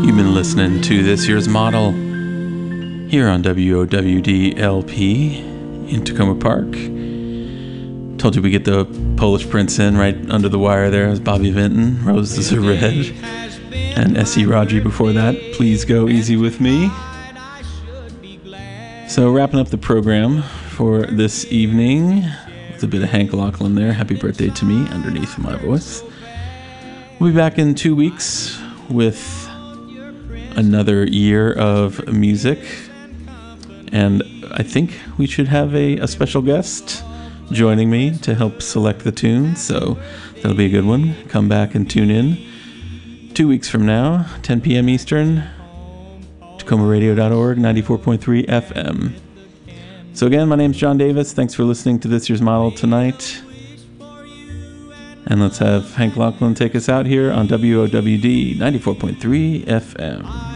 You've been listening to This Year's Model here on WOWD-LP in Tacoma Park. Told you we get the Polish Prince in right under the wire there as Bobby Vinton, Roses Are Red, and S.E. Raji before that, Please Go Easy With Me. So wrapping up the program for this evening with a bit of Hank Lachlan there, Happy Birthday to Me underneath my voice. We'll be back in 2 weeks with another year of music, and I think we should have a special guest joining me to help select the tunes, so that'll be a good one. Come back and tune in 2 weeks from now, 10 p.m. Eastern, TacomaRadio.org, 94.3 FM. So again, my name's John Davis. Thanks for listening to This Year's Model tonight. And let's have Hank Lachlan take us out here on WOWD 94.3 FM.